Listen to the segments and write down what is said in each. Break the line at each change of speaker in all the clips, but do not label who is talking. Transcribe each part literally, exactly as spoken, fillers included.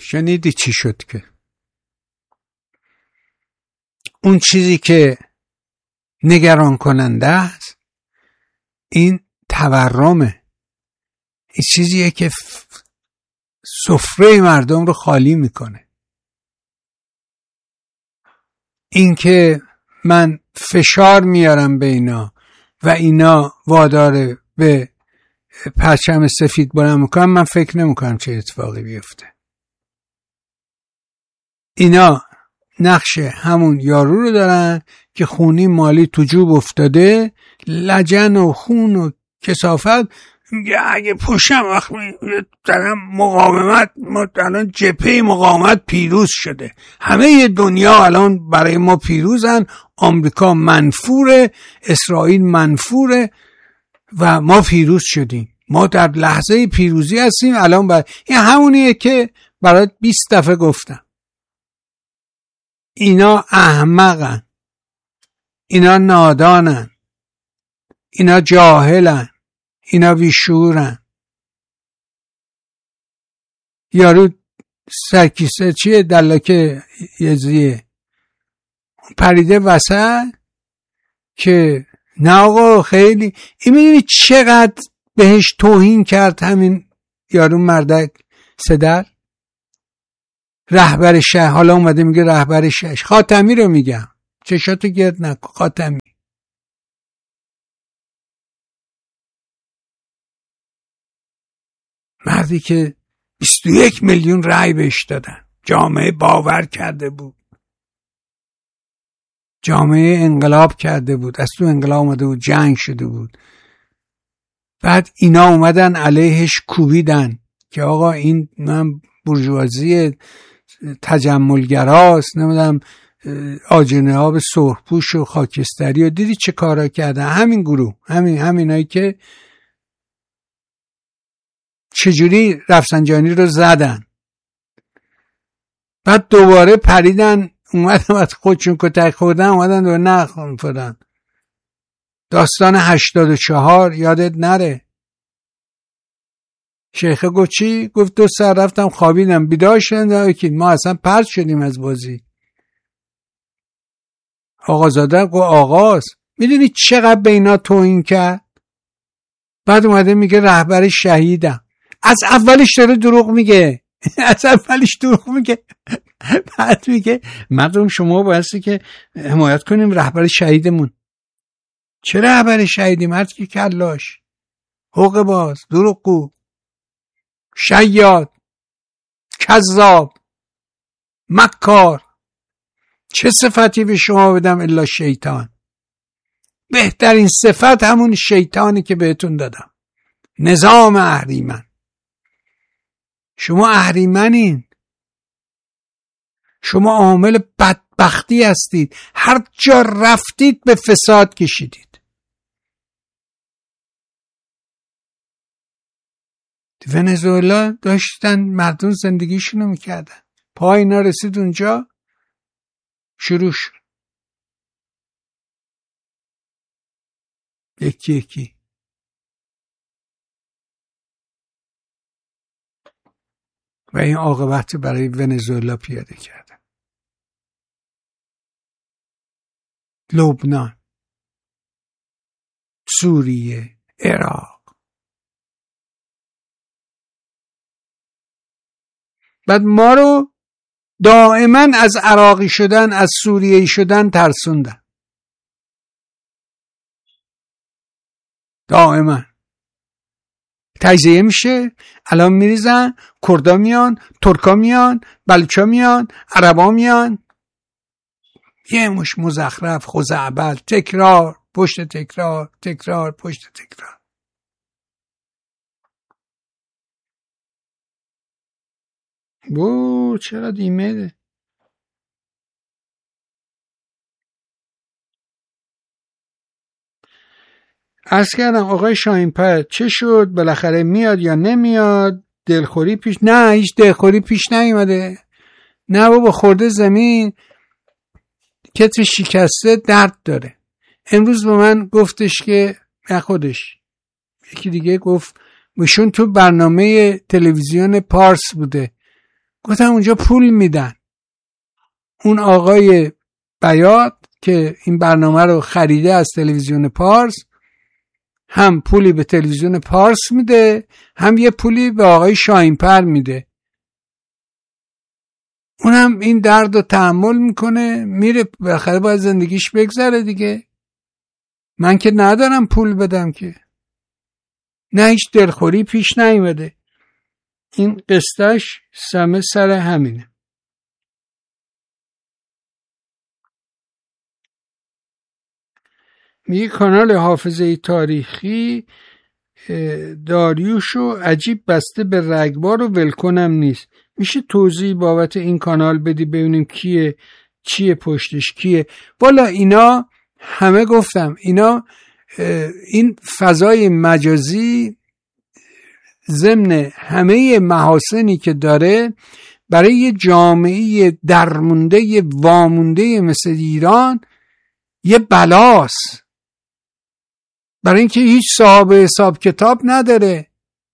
شنیدی چی شد که اون چیزی که نگران کننده است این تورمه. این چیزیه که سفره مردم رو خالی میکنه. این که من فشار میارم به اینا و اینا وادار به پرچم سفید بلند میکنم، من فکر نمیکنم چه اتفاقی بیفته. اینا نقش همون یارو رو دارن که خونی مالی تو جوب افتاده، لجن و خون و کثافت، میگه اگه پشتم وقت دارم مقاومت، ما الان جبهه مقاومت پیروز شده، همه دنیا الان برای ما پیروزن، آمریکا منفوره، اسرائیل منفوره و ما پیروز شدیم، ما در لحظه پیروزی هستیم الان. بر... این همونیه که برات بیست دفعه گفتم. اینا احمقن، اینا نادانن، اینا جاهلن، اینا بیشعورن. یارو سرکیسه چیه دلاکه یزیه پریده وسط که نه آقا خیلی. این میدونی چقدر بهش توهین کرد همین یارو مردک صدر رهبر شهر. حالا اومده میگه رهبر شهر. خاتمی رو میگم، چشاتو گرد نکن. خاتمی مردی که بیست و یک میلیون رأی بهش دادن، جامعه باور کرده بود، جامعه انقلاب کرده بود، از تو انقلاب اومده بود، جنگ شده بود، بعد اینا اومدن علیهش کوبیدن که آقا این من بورژوازی تجملگراست، نمیدونم آجنه ها به سرخپوش و خاکستری و دیدی چه کارا کردن همین گروه، همین همینایی که چجوری رفسنجانی رو زدن، بعد دوباره پریدن اومدن بعد خودشون کتک خوردن اومدن و نه خوردن. داستان هشتاد و چهار یادت نره. شیخه گفت چی؟ گفت دو ساعت رفتم خوابیدم بیدار شدم که ما اصلا پرت شدیم از بازی. آقازاده گفت آغاز میدونی چقدر به اینا توهین کرد؟ بعد اومده میگه رهبر شهیدم. از اولش داره دروغ میگه، از اولش دروغ میگه. بعد میگه مردم شما بایستی که حمایت کنیم رهبر شهیدمون. چه رهبر شهیدی؟ مرد که کلاش، حقوق باز، دروغگو، شیاد، کذاب، مکار. چه صفتی به شما بدم الا شیطان؟ بهترین صفت همون شیطانی که بهتون دادم. نظام اهریمن. شما اهریمنین، شما عامل بدبختی هستید، هر جا رفتید به فساد کشیدید. ونزوئلا داشتن مردم زندگیشونو میکردن، پای اینا رسید اونجا شروع شد یکی یکی. و این عاقبت برای ونزوئلا پیاده کرده. لبنان، سوریه، عراق. بعد ما رو دائما از عراقی شدن، از سوریه‌ای شدن ترسوندن. دائما تجزیه میشه، الان میریزن، کردا میان، ترکا میان، بلوچا میان، عربا میان، یه مش مزخرف خزعبل، تکرار پشت تکرار، تکرار پشت تکرار. بو چرا دیمه؟ عرض کردم آقای شاهین‌پر چه شد؟ بالاخره میاد یا نمیاد؟ دلخوری پیش؟ نه هیچ دلخوری پیش نیومده. نه بابا خورده زمین، کتف شکسته، درد داره. امروز به من گفتش که نه خودش یکی دیگه گفت، ایشون تو برنامه تلویزیون پارس بوده، گفتم اونجا پول میدن. اون آقای بیات که این برنامه رو خریده از تلویزیون پارس هم پولی به تلویزیون پارس میده، هم یه پولی به آقای شاهینپر میده. اونم این درد رو تحمل میکنه، میره بالاخره باید زندگیش بگذره دیگه. من که ندارم پول بدم که، نه هیچ دلخوری پیش نیومده. این قصهش سمه سر همینه. میگه کانال حافظه تاریخی داریوشو عجیب بسته به رگبار و ولکنم نیست. میشه توضیح بابت این کانال بدی ببینیم کیه، چیه پشتش کیه؟ والا اینا همه گفتم اینا این فضای مجازی ضمن همه محاسنی که داره برای یه جامعه درمونده وامونده مثل ایران یه بلاست، برای اینکه هیچ صاحب حساب کتاب نداره.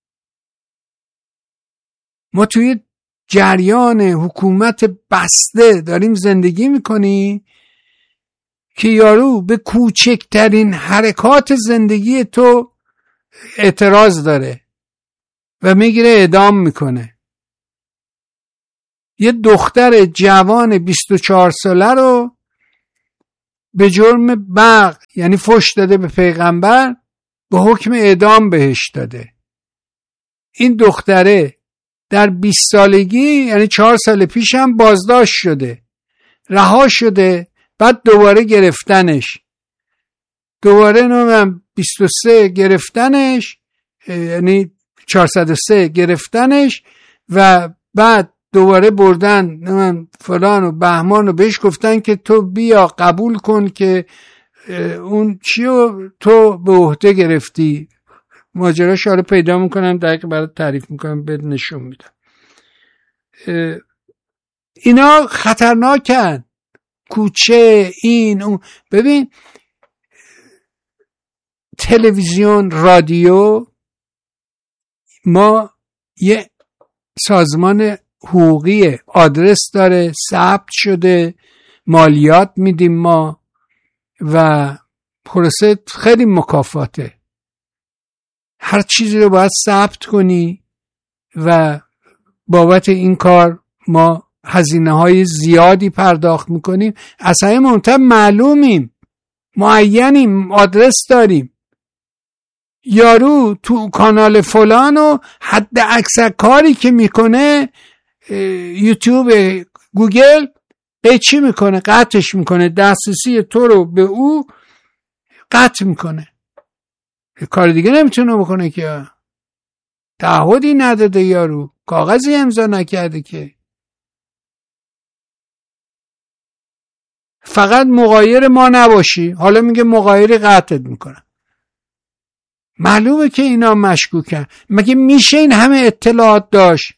ما توی جریان حکومت بسته داریم زندگی میکنی که یارو به کوچکترین حرکات زندگی تو اعتراض داره و میگیره اعدام میکنه. یه دختر جوان بیست و چهار ساله رو به جرم بغض یعنی فحش داده به پیغمبر به حکم اعدام بهش داده. این دختره در بیست سالگی یعنی چهار سال پیش هم بازداشت شده، رها شده، بعد دوباره گرفتنش، دوباره نمیدونم بیست و سه گرفتنش، یعنی چهارصد و سه گرفتنش و بعد دوباره بردن نمیدونم فلان و بهمان و بهش گفتن که تو بیا قبول کن که اون چیو تو به عهده گرفتی. ماجراش رو پیدا میکنم دقیق برات تعریف میکنم بهت نشون میدم. اینا خطرناکن، کوچه این اون. ببین تلویزیون رادیو ما یه سازمان حقوقی آدرس داره، ثبت شده، مالیات میدیم ما و پروسه خیلی مکافاته. هر چیزی رو باید ثبت کنی و بابت این کار ما هزینه های زیادی پرداخت میکنیم. اصلا منتب معلومیم، معینیم، آدرس داریم. یارو تو کانال فلان و حد اکثر کاری که میکنه یوتیوب گوگل به چی میکنه؟ قطعش میکنه، دسترسی تو رو به او قطع میکنه. کار دیگه نمیتونه بکنه که، تعهدی نداده یارو، کاغذی امضا نکرده که. فقط مغایر ما نباشی، حالا میگه مغایری قطعت میکنه. معلومه که اینا مشکوکن. مگه میشه این همه اطلاعات داشت؟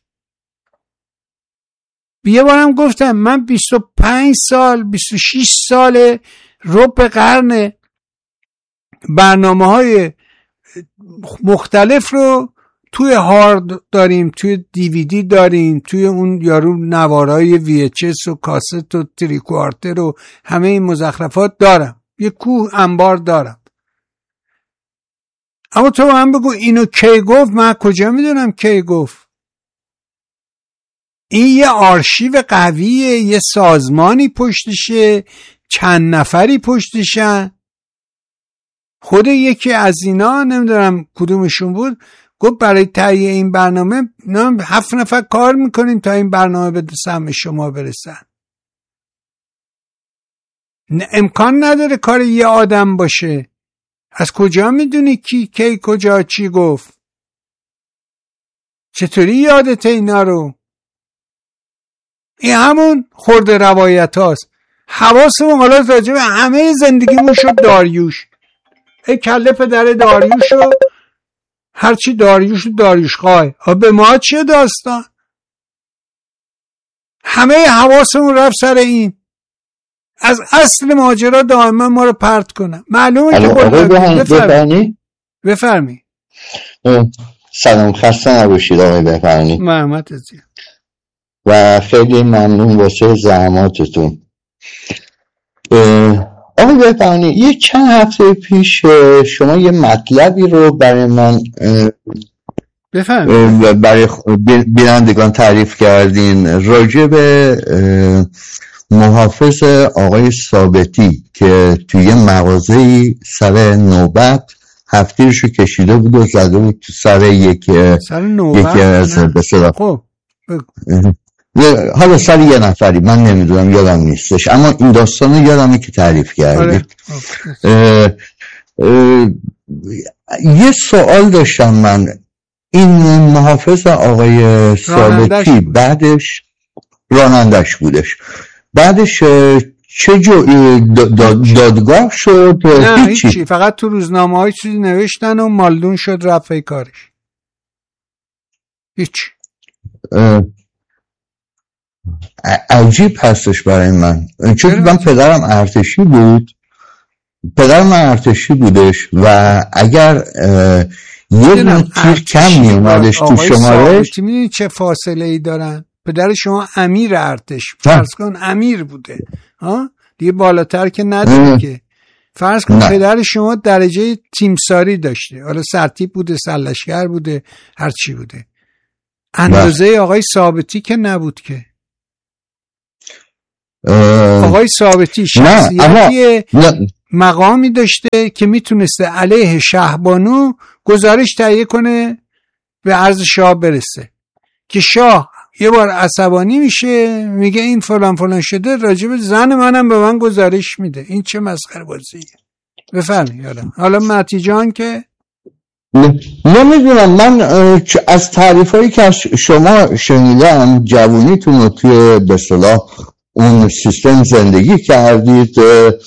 یه بارم گفتم من بیست و پنج سال بیست و شش سال ربع قرن برنامه های مختلف رو توی هارد داریم، توی دیویدی داریم، توی اون یارو نوارای وی اچ اس و کاست و تریکوارتر و همه این مزخرفات دارم، یه کوه انبار دارم. اما تو هم بگو اینو کی گفت، من کجا میدونم کی گفت؟ این یه آرشیو قویه، یه سازمانی پشتشه، چند نفری پشتشن. خود یکی از اینا نمیدونم کدومشون بود گفت برای تهیه این برنامه هفت نفر کار میکنیم تا این برنامه به سهم شما برسن. امکان نداره کار یه آدم باشه. از کجا میدونی کی کی کجا چی گفت؟ چطوری یادت اینا رو؟ این همون خورده روایت هاست. حواسمون حالا راجع به همه زندگیمون شد داریوش. ای کله پدر داریوشو، هرچی داریوش و داریوش خواه. به ما چیه داستان؟ همه حواسمون رفت سر این، از اصل ماجرا دائما ما رو پرت کنن. معلومه که
بفرمی
بفرمی
سلام، خسته نباشید آقای بفرمی.
مرحمت عزیز.
و خیلی ممنون واسه زحماتتون. آقای بهبهانی، یه چند هفته پیش شما یه مطلبی رو برای من
بفهم
برای بینندگان تعریف کردین راجع به محافظ آقای ثابتی که توی مغازه‌ای سر نوبت هفتیرشو کشیده بود و زده بود تو سر یک
سر نوبت
یکی از بسیار
خب
حالا سر یه نفری، من نمیدونم، یادم نیستش، اما این داستان رو یادمه که تعریف کردی. اه اه یه سوال داشتم من. این محافظ آقای ثابتی بعدش رانندش بودش، بعدش چه جو دادگاه شد؟
نه هیچی. هیچی، فقط تو روزنامه های چیزی نوشتن و مالدون شد رفت کارش. هیچ
عجیب هستش برای من، چون من پدرم ارتشی بود پدرم ارتشی بودش و اگر یه دونه تیر کم میومدش تو شمارش.
میدونی چه فاصله ای دارن؟ پدر شما امیر ارتش، فرض کن امیر بوده ها دیگه، بالاتر که نداره که. فرض کن پدر شما درجه تیمساری داشته، حالا سرتیپ بوده، سرلشکر بوده، هر چی بوده، اندازه آقای ثابتی که نبود که. آقای ثابتی شخصیتی مقامی داشته که میتونسته علیه شهبانو گزارش تهیه کنه به عرض شاه برسه، که شاه یه بار عصبانی میشه میگه این فلان فلان شده، راجب زن منم به من گزارش میده. این چه مسخره بازیه؟ بفرمایید. حالا حالا مهدی جان که
نمیدونم، من از تعریفایی که شما شنیدم جوونیتون رو توی به اصطلاح اون سیستم زندگی کردید،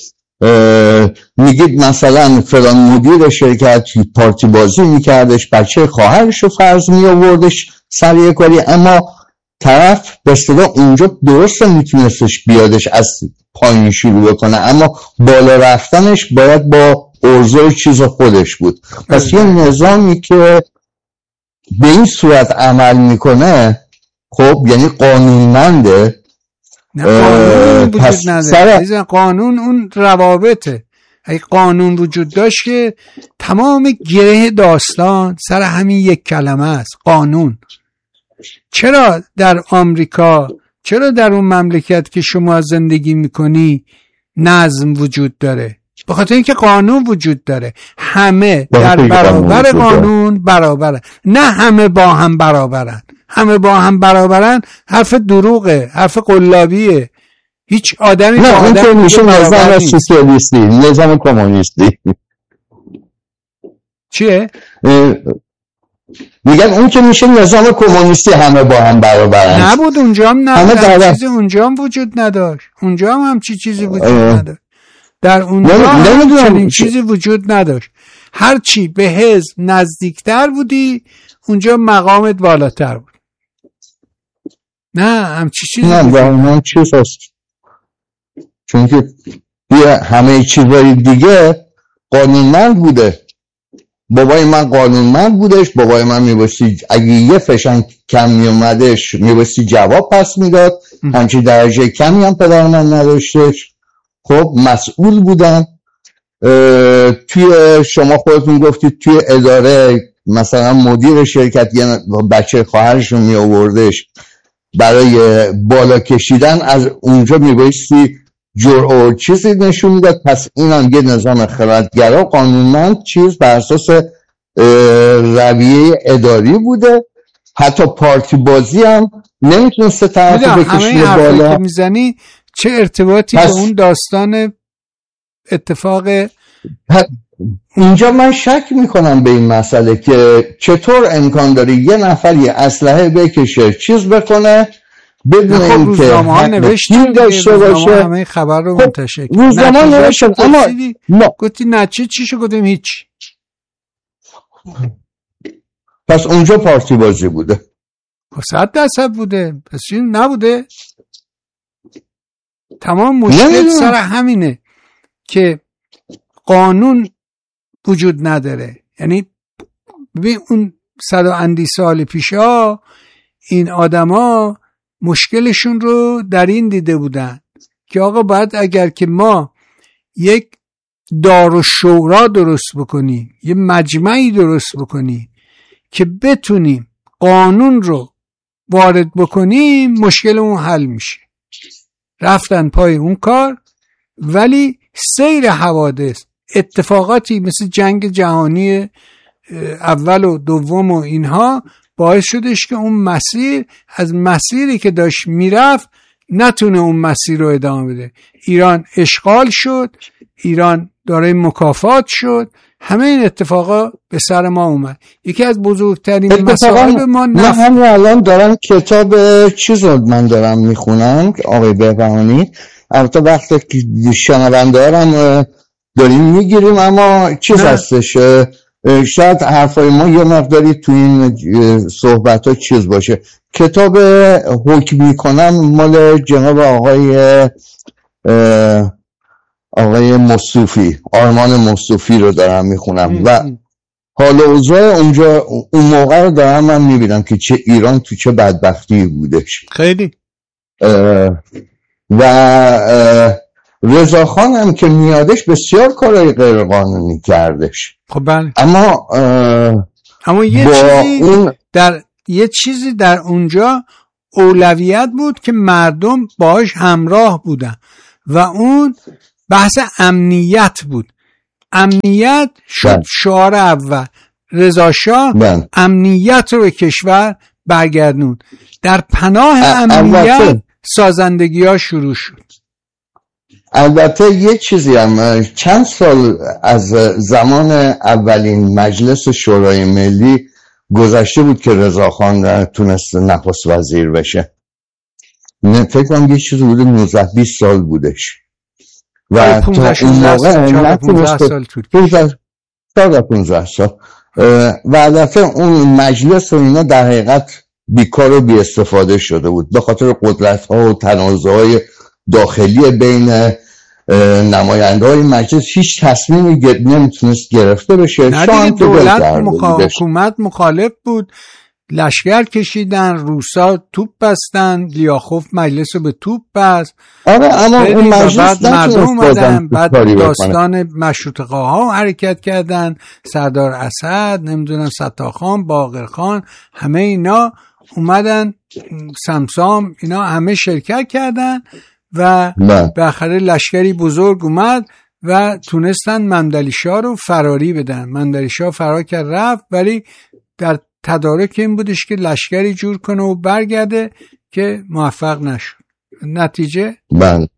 میگید مثلا فلان مدیر شرکت پارتی بازی میکردش، بچه خواهرش رو فرض میآوردش سر یک کاری، اما طرف به اصطلاح اونجا درست میتونستش بیادش از پایین شروع کنه، اما بالا رفتنش باید با ارزو چیز خودش بود. پس یه نظامی که به این صورت عمل میکنه خب یعنی قانونمنده.
نه قانون وجود نداره سر... قانون اون روابطه. اگه قانون وجود داشت که تمام گره داستان سر همین یک کلمه است، قانون. چرا در آمریکا، چرا در اون مملکت که شما زندگی میکنی نظم وجود داره؟ به خاطر اینکه قانون وجود داره. همه در برابر قانون برابرن، نه همه با هم برابرن. همه با هم برابرن حرف دروغه، حرف قلابیه. هیچ آدمی
نه اون که میشه نظام سوسیالیستی، نظام کمونیستی.
چیه؟
میگن اون که میشه نظام کمونیستی، همه با هم برابرن.
نبود اونجا هم نبود، چیزی اونجا هم وجود نداشت. اونجا هم همچی چیزی وجود نداشت. در اونجا هم چنین چیزی وجود نداشت. هرچی به حزب نزدیکتر بودی اونجا مقامت بالاتر بود. نه همچی چیزی
نه با اون چیز هست، چون که همه چیزهای دیگه قانونمند بوده. بابای من قانونمند بودش، بابای من میباستی اگه یه فشن کم میومدش میباستی جواب پس میداد، همچی درجه کمی هم پدر من نداشتش. خب مسئول بودن. توی شما خودتون گفتید توی اداره مثلا مدیر شرکت یه بچه خواهرش رو می آوردش برای بالا کشیدن، از اونجا میبایستی جرأت چیزی نشون میداد. پس این هم یه نظام خردگرا قانونمند چیز بر اساس رویه اداری بوده. حتی پارتی بازی هم نمیتونسته طرف بکشونه بالا.
همه که میزنی چه ارتباطی به اون داستان اتفاق؟
اینجا من شک میکنم به این مسئله که چطور امکان داره یه نفری اسلحه بکشه چیز بکنه بدون اینکه
روزنامه‌ها نوشتن داشته باشه. همه خبر رو منتشر کردن.
روزنامه‌ها نوشتن اما
ما گفتی نچه چیشو گفتیم هیچ.
پس اونجا پارتی بازی بوده.
صد درصد بوده. پس این نبوده. تمام مشکل سر همینه که قانون وجود نداره. یعنی ببین اون صد و اندی سال پیشا این آدما مشکلشون رو در این دیده بودن که آقا باید اگر که ما یک دارالشورا درست بکنیم، یه مجمعی درست بکنیم که بتونیم قانون رو وارد بکنیم، مشکل اون حل میشه. رفتن پای اون کار، ولی سیر حوادث، اتفاقاتی مثل جنگ جهانی اول و دوم و اینها باعث شدش که اون مسیر از مسیری که داشت میرفت نتونه اون مسیر رو ادامه بده. ایران اشغال شد، ایران دارای مکافات شد، همه این اتفاقا به سر ما اومد. یکی از بزرگترین مسائل ما
نف... من همین الان دارم کتاب چیز رو من دارم میخونم آقای بهبهانی، البته وقتی که شنونده دارم داریم میگیریم، اما چیز نه. هستش شاید حرفای ما یه مقداری تو این صحبت ها چیز باشه. کتاب حکم میکنم مال جناب آقای آقای مصطفی، آرمان مصطفی رو دارم میخونم و حال اوضاع اونجا اون موقع رو دارم من میبینم که چه ایران تو چه بدبختی بودش
خیلی.
و رضاخان هم که میادش بسیار کارهای غیر قانونی کردش.
خب بله.
اما
اما یه چیزی اون... در یه چیزی در اونجا اولویت بود که مردم باهاش همراه بودن و اون بحث امنیت بود. امنیت شد شعار اول. رضا شاه امنیت رو به کشور برگردوند. در پناه امنیت سازندگی ها شروع شد.
البته یه چیزی هم چند سال از زمان اولین مجلس شورای ملی گذشته بود که رضاخان تونست نخست وزیر بشه. فکر کنم یه چیزی بوده نوزده بیست سال بودش و تا اون موقع نتونست چهارده پانزده سال و البته اون مجلس و اینا در حقیقت بیکار و بی استفاده شده بود به خاطر قدرت ها و تنازع داخلی بین نماینده های مجلس. هیچ تصمیمی نمیتونست گرفته بشه.
شاه دولت مخ... حکومت مخالف بود، لشکر کشیدن، روسا توپ بستن، لیاخوف مجلس رو به توپ بست.
آره اما اون مجلس
مردم اومدن، بعد داستان مشروطه خواها حرکت کردن، سردار اسد، نمیدونم ستارخان، باقرخان، همه اینا اومدن، سمسام، اینا همه شرکت کردن و بالاخره لشکری بزرگ اومد و تونستن ممدلی شاه رو فراری بدن. ممدلی شاه فرار کرد رفت، ولی در تدارک این بودش که لشکری جور کنه و برگرده که موفق نشد. نتیجه
بله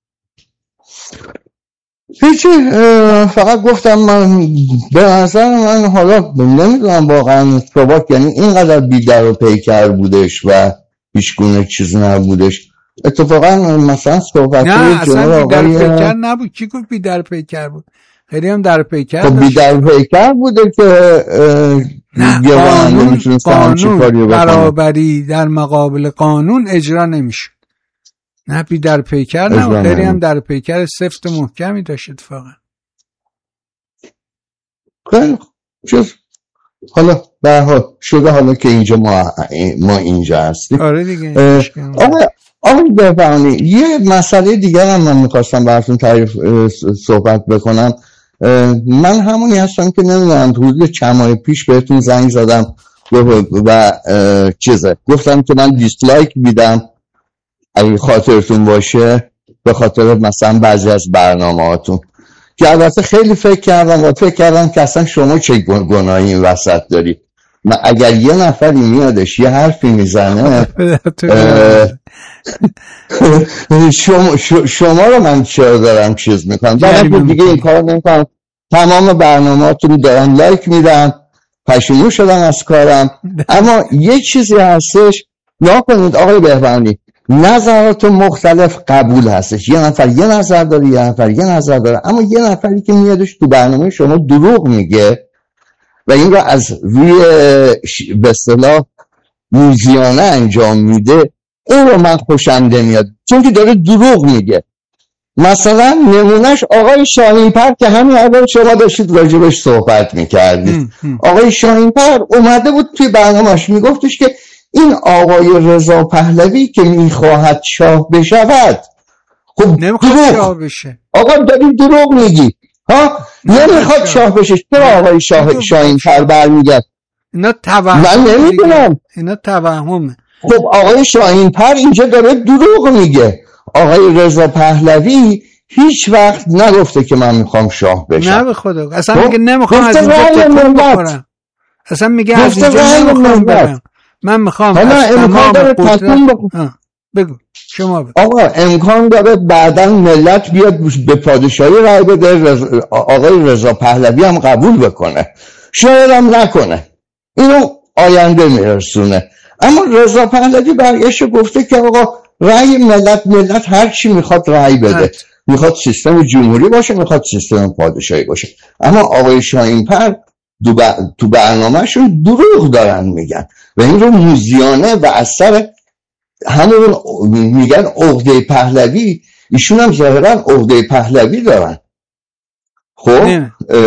هیچی، فقط گفتم من به نظر من حالا نمیدونم واقعا ثبات یعنی اینقدر بیدر و پیکر بودش و هیچ گونه چیز نبودش. اتفاقا مثلا صحبت
نه اصلا بیدر پیکر نبود. کی گفت بیدر پیکر بود؟ خیلی هم در پیکر
خب بیدر پیکر بوده که
نه قانون, قانون برابری در مقابل قانون اجرا نمیشد. نه بیدر پیکر نه، خیلی هم در پیکر سفت محکمی داشت اتفاقا.
خیلی چیز حالا به هر حال شده حالا که اینجا ما ما اینجا هستیم.
آره دیگه.
آقا آقای بهبهانی یه مسئله دیگر هم من میخواستم براتون تعریف صحبت بکنم. من همونی هستم که نمیدونم حدود چند ماه پیش بهتون زنگ زدم و چیزه گفتم که من دیسلایک میدم اگه خاطرتون باشه به خاطر مثلا بعضی از برنامه‌هاتون که البته خیلی فکر کردم و فکر کردم که اصلا شما چه گناهی این وسط دارید. من اگر یه نفری میادش یه حرفی میزنه شما, شما رو من چرا دارم چیز میکنم بعد دیگه این کار نمیکنم. تمام برنامه‌هاتون دارم لایک میدم، پشیمون شدم از کارم. اما یه چیزی هستش نکنید آقای بهبهانی، نظرات مختلف قبول هستش. یه نفر یه نظر داره، یه نفر یه نظر داره، اما یه نفری که میادش تو برنامه شما دروغ میگه و این رو از روی به اصطلاح موزیانه انجام میده، این رو من خوشم نمیاد چون که داره دروغ میگه. مثلا نمونهش آقای شاهین‌پر که همین اول شما داشتید راجبش صحبت میکردید. آقای شاهین‌پر اومده بود توی برنامهش میگفتش که این آقای رضا پهلوی که میخواهد شاه بشود، خب
نمیخواد شاه بشه.
آقا داری دروغ میگی ها، نمیخواد شاه بشه. چرا آقای شاه شاهین پر برمیگرد؟
اینا توهم،
من نمیدونم،
اینا توهمه.
خب آقای شاهین پر اینجا داره دروغ میگه. آقای رضا پهلوی هیچ وقت نگفته که من میخوام شاه بشم.
نه به خدا، اصلا میگه نمیخوام از اینجا تکون بخورم، اصلا میگه از اینجا نمیخوام برم، من میخوام از تمام قدرت. بگو شما بگو.
آقا امکان داره بعداً ملت بیاد به پادشاهی رای بده، رز... آقای رضا پهلوی هم قبول بکنه، شاید هم نکنه، اینو آینده میرسونه. اما رضا پهلوی برگشت گفته که آقا رای ملت، ملت هر چی میخواد رای بده، میخواد سیستم جمهوری باشه، میخواد سیستم پادشاهی باشه. اما آقای شاهین‌پر تو برنامهشون دروغ دارن میگن و این رو موزیانه و اثر همون میگن عقده پهلوی، ایشون هم ظاهرا عقده پهلوی دارن. خب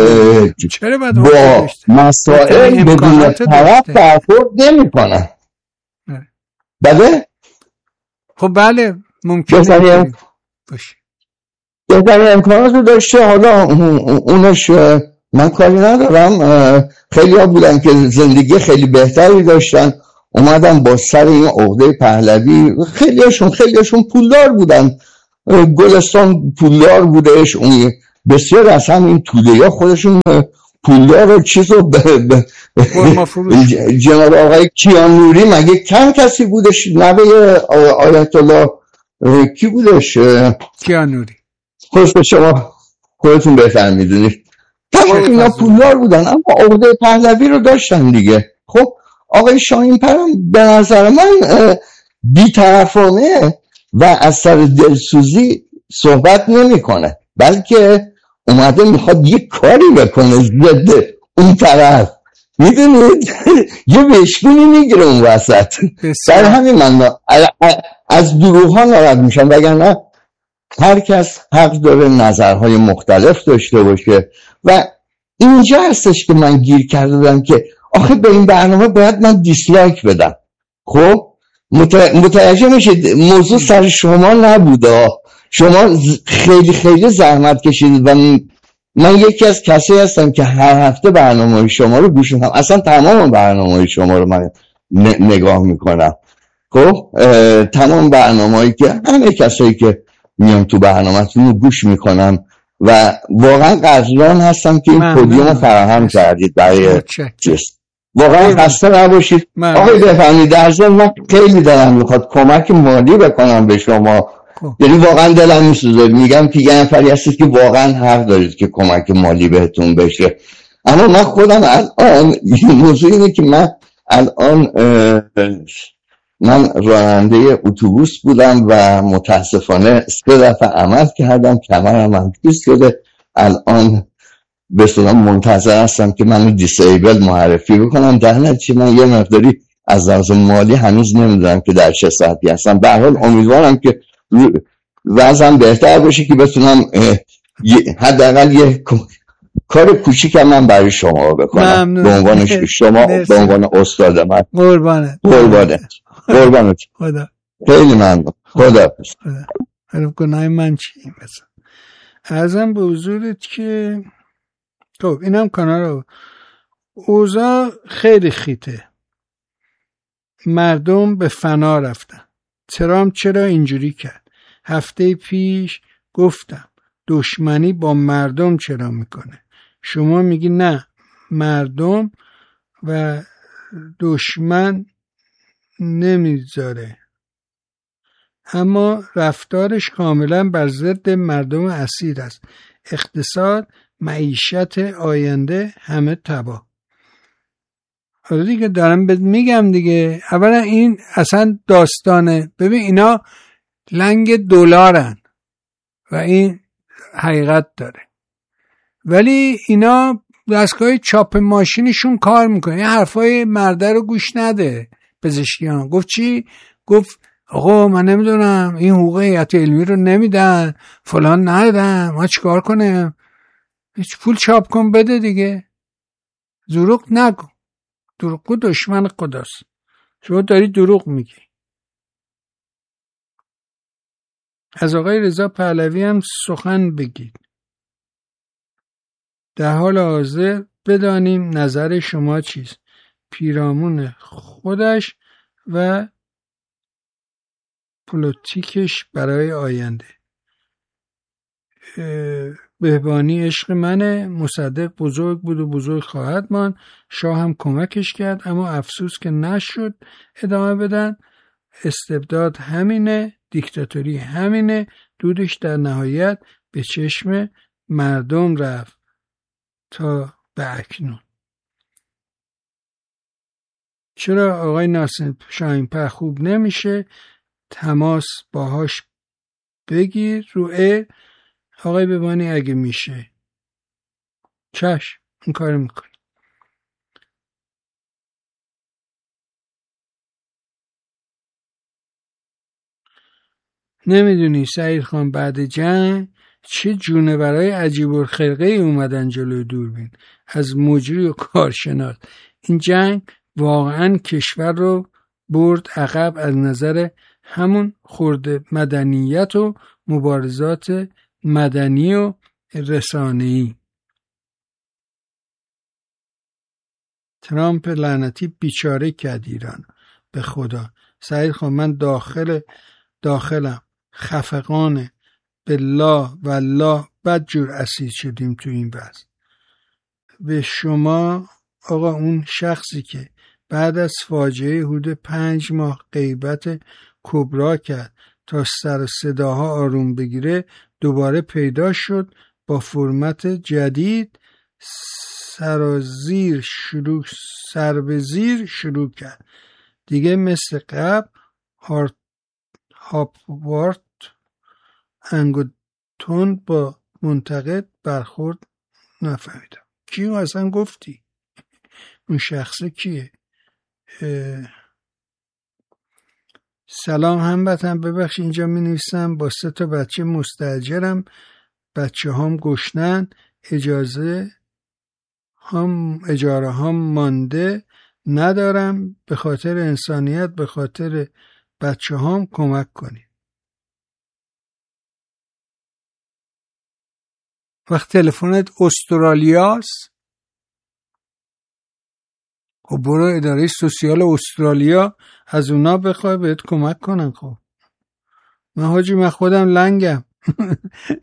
با مسائل بدون طرف برخورد نمی کنن. بله
خب بله ممکنه باشه،
بهترین امکانات رو داشته. حالا اونش من کاری ندارم، خیلی ها بودن که زندگی خیلی بهتری داشتن، اومدن با سر این عقده پهلوی، خیلی هاشون خیلی هاشون پولدار بودن، گلستان پولدار بودش، اون بسیار از همین توده ها خودشون پولدار و چیز رو جناب آقای کیانوری مگه کم کسی بودش؟ نبه آیت الله کی بودش؟
کیانوری.
خودش شما خودتون بهتر میدونید. تمام اینا پولدار بودن اما عقده پهلوی رو داشتن دیگه. خب آقای شاهین‌پرم به نظر من بی‌طرفانه و از سر دلسوزی صحبت نمی‌کنه، بلکه اومده میخواد یه کاری بکنه ضد اون طرف، میدونید یه وشگونی میگیره اون وسط. در همین من از دروغ ها ناراحت میشم، وگرنه هر کس حق داره نظرهای مختلف داشته باشه و اینجا هستش که من گیر کرده بودم که آخه به این برنامه باید من دیسلایک بدم. خب متوجه میشید موضوع سر شما نبوده، شما خیلی خیلی زحمت کشید و من یکی از کسی هستم که هر هفته برنامه شما رو گوش میکنم، اصلا تمام برنامه شما رو من نگاه میکنم. خب تمام برنامه‌ای که همه کسایی که میان تو برنامه‌تون رو گوش میکنم و واقعا قدردان هستم که این پودیوم رو فراهم کردید برای چیز. واقعا خسته نباشید. آقای بفرمایید. در ضمن من خیلی دلم میخواد کمک مالی بکنم به شما، یعنی واقعا دلم میسوزه، میگم که یه نفری هستید که واقعا حق دارید که کمک مالی بهتون بشه. اما من خودم الان موضوع اینه که من الان من راننده اتوبوس بودم و متاسفانه سه دفعه عمل کردم، کمرم هم کیست شده، الان به صورت منتظر هستم که منو دیسیبل معرفی بکنم. در نتیجه من یه مقداری از لحاظ مالی هنوز نمیدونم که در چه سطحی هستم. به هر حال امیدوارم که وضعم بهتر بشه که بتونم حداقل یه کار کوچیکم من برای شما بکنم به عنوان شما، به عنوان استاد من.
قربانت
قربانت قربانت
خدا.
خیلی ممنون. خدا
خدا. گناه من چی مثلا ارزم به حضورت که خب اینم کانال رو اوضاع خیلی خیته، مردم به فنا رفتن. ترامپ چرا اینجوری کرد؟ هفته پیش گفتم دشمنی با مردم چرا میکنه؟ شما میگی نه، مردم و دشمن نمیذاره، اما رفتارش کاملا بر ضد مردم اسیر است. اقتصاد، معیشت آینده همه تباه. حالا دیگه دارم بهت میگم دیگه. اولا این اصلا داستانه، ببین اینا لنگ دلارن و این حقیقت داره، ولی اینا دستگاه چاپ ماشینشون کار میکنه. این حرفای مرده رو گوش نده. پزشکیان گفت چی؟ گفت آقا من نمیدونم این حقوق هیئت علمی رو نمیدن، فلان ندادن، ما چیکار کنیم؟ هیچ پول چاپ کن بده دیگه. دروغ نگو، دروغگو دشمن خداست. شما داری دروغ میگی. از آقای رضا پهلوی هم سخن بگید. در حال حاضر بدانیم نظر شما چیست. پیرامون خودش و پلیتیکش برای آینده. بهبانی عشق منه، مصدق بزرگ بود و بزرگ خواهد ماند. شاه هم کمکش کرد اما افسوس که نشد ادامه بدن. استبداد همینه، دیکتاتوری همینه. دودش در نهایت به چشم مردم رفت تا به اکنون. چرا آقای ناصر شاهین‌پر خوب نمیشه؟ تماس باهاش بگیر رو ای آقای بهبانی اگه میشه. چشم این کار میکنی. نمیدونی سعید خان بعد جنگ چه جونه برای عجیب الخلقه ای اومدن جلوی دوربین از مجری و کارشناس. این جنگ واقعا کشور رو برد عقب از نظر همون خرد مدنیت و مبارزات مدنی و رسانه‌ای. ترامپ لعنتی بیچاره کرد ایران به خدا. سعید خان من داخل داخلم خفقانه بالله والله بدجور اسیر شدیم تو این وضع. به شما آقا اون شخصی که بعد از فاجعه حدود پنج ماه غیبت کبرا کرد تا سر صداها آروم بگیره دوباره پیدا شد با فرمت جدید. سرازیر شروع سر به زیر شروع کرد دیگه مثل قبل هارت هاپوارت انگوتون با منتقد برخورد. نفهمیدم کیو اصلا گفتی؟ اون شخصه کیه؟ سلام هموطن، ببخش اینجا می نویسم با سه تا بچه مستاجرم، بچه هم گشنن، اجازه هم اجاره هم مانده ندارم، به خاطر انسانیت به خاطر بچه هم کمک کنی. وقت تلفنت استرالیاست خب برو اداره سوسیال استرالیا از اونا بخوای بهت کمک کنن. خب من حاجی من خودم لنگم